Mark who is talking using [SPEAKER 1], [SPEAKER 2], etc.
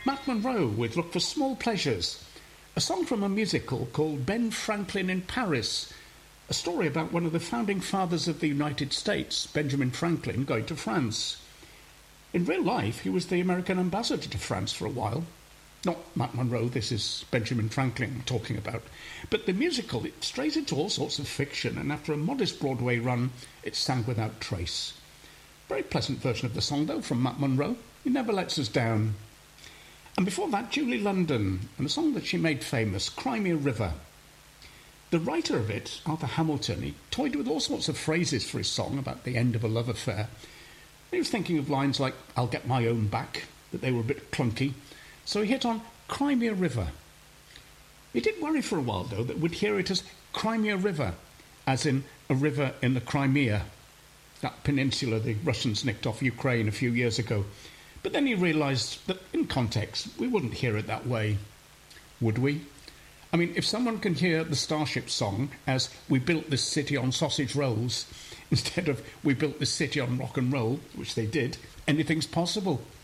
[SPEAKER 1] Matt Monro with Look for Small Pleasures, a song from a musical called Ben Franklin in Paris, a story about one of the founding fathers of the United States, Benjamin Franklin, going to France. In real life, he was the American ambassador to France for a while. Not Matt Monro, this is Benjamin Franklin I'm talking about. But the musical, it strays into all sorts of fiction, and after a modest Broadway run, it sang without trace. Very pleasant version of the song, though, from Matt Monro. He never lets us down. And before that, Julie London, and a song that she made famous, Cry Me a River. The writer of it, Arthur Hamilton, he toyed with all sorts of phrases for his song about the end of a love affair. He was thinking of lines like, I'll get my own back, that they were a bit clunky, so he hit on Cry Me a River. He did worry for a while, though, that we'd hear it as Crimea River, as in a river in the Crimea, that peninsula the Russians nicked off Ukraine a few years ago. But then he realised that, in context, we wouldn't hear it that way, would we? I mean, if someone can hear the Starship song as we built this city on sausage rolls, instead of we built this city on rock and roll, which they did, anything's possible.